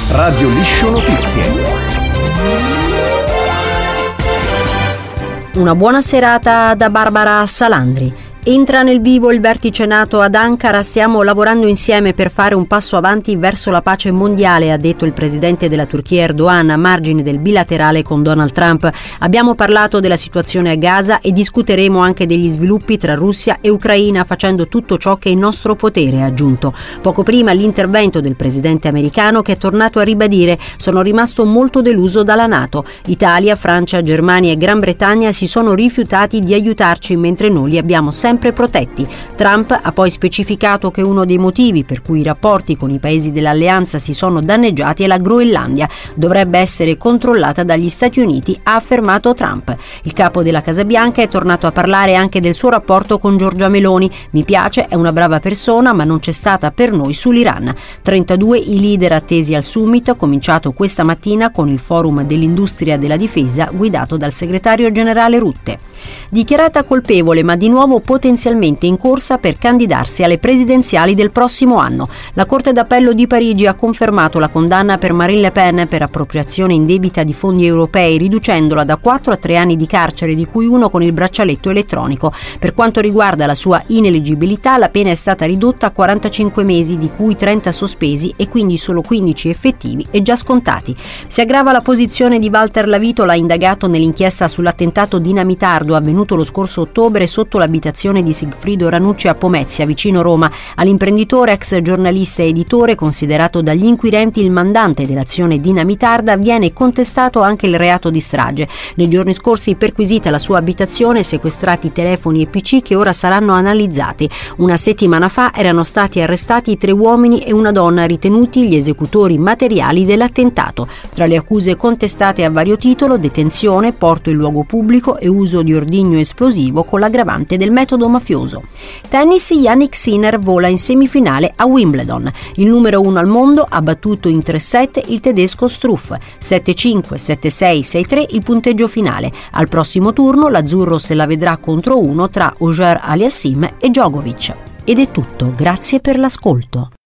Radio Liscio Notizie. Una buona serata da Barbara Salandri. Entra nel vivo il vertice NATO ad Ankara, stiamo lavorando insieme per fare un passo avanti verso la pace mondiale, ha detto il presidente della Turchia Erdogan a margine del bilaterale con Donald Trump. Abbiamo parlato della situazione a Gaza e discuteremo anche degli sviluppi tra Russia e Ucraina, facendo tutto ciò che è in nostro potere, ha aggiunto. Poco prima l'intervento del presidente americano, che è tornato a ribadire: sono rimasto molto deluso dalla NATO. Italia, Francia, Germania e Gran Bretagna si sono rifiutati di aiutarci mentre noi li abbiamo sempre protetti. Trump ha poi specificato che uno dei motivi per cui i rapporti con i paesi dell'alleanza si sono danneggiati è la Groenlandia. Dovrebbe essere controllata dagli Stati Uniti, ha affermato Trump. Il capo della Casa Bianca è tornato a parlare anche del suo rapporto con Giorgia Meloni. Mi piace, è una brava persona, ma non c'è stata per noi sull'Iran. 32 i leader attesi al summit, cominciato questa mattina con il forum dell'industria della difesa guidato dal segretario generale Rutte. Dichiarata colpevole ma di nuovo potenzialmente in corsa per candidarsi alle presidenziali del prossimo anno. La Corte d'Appello di Parigi ha confermato la condanna per Marine Le Pen per appropriazione indebita di fondi europei, riducendola da 4 a 3 anni di carcere, di cui 1 con il braccialetto elettronico. Per quanto riguarda la sua ineleggibilità, la pena è stata ridotta a 45 mesi, di cui 30 sospesi e quindi solo 15 effettivi e già scontati. Si aggrava la posizione di Walter Lavitola, indagato nell'inchiesta sull'attentato dinamitardo avvenuto lo scorso ottobre sotto l'abitazione di Sigfrido Ranucci a Pomezia, vicino Roma. All'imprenditore, ex giornalista e editore, considerato dagli inquirenti il mandante dell'azione dinamitarda, viene contestato anche il reato di strage. Nei giorni scorsi perquisita la sua abitazione, sequestrati telefoni e PC che ora saranno analizzati. Una settimana fa erano stati arrestati 3 uomini e una donna ritenuti gli esecutori materiali dell'attentato. Tra le accuse contestate a vario titolo: detenzione, porto in luogo pubblico e uso di ordigno esplosivo con l'aggravante del metodo mafioso. Tennis, Jannik Sinner vola in semifinale a Wimbledon. Il numero 1 al mondo ha battuto in 3 set il tedesco Struff, 7-5, 7-6, 6-3 il punteggio finale. Al prossimo turno l'azzurro se la vedrà contro 1 tra Auger Aliassime e Djokovic. Ed è tutto, grazie per l'ascolto.